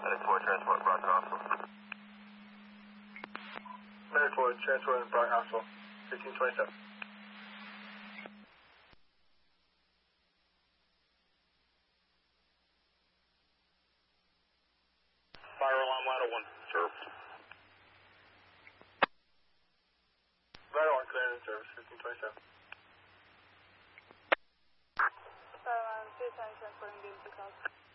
Medic 4, transport Brock Hospital. Medic 4, transport Brock Hospital, 1527. Fire alarm ladder 1, service. Ladder 1, clear in service, 1527. Fire alarm 210, transporting David to Cloud.